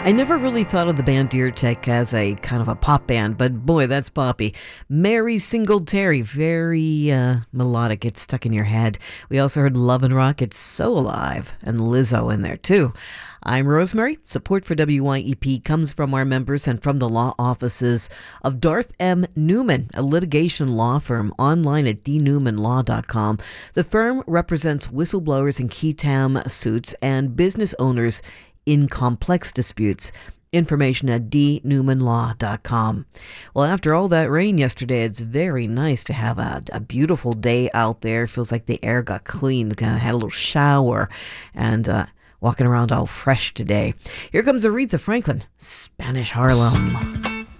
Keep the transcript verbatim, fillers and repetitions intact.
I never really thought of the band Deer Tech as a kind of a pop band, but boy, that's poppy. Mary Singletary, very uh, melodic. It's stuck in your head. We also heard Love and Rock, It's So Alive, and Lizzo in there too. I'm Rosemary. Support for W Y E P comes from our members and from the law offices of Darth M. Newman, a litigation law firm, online at d newman law dot com. The firm represents whistleblowers in key tam suits and business owners in complex disputes. Information at d newman law dot com. Well, after all that rain yesterday, it's very nice to have a, a beautiful day out there. Feels like the air got cleaned, kind of had a little shower, and uh, walking around all fresh today. Here comes Aretha Franklin, Spanish Harlem.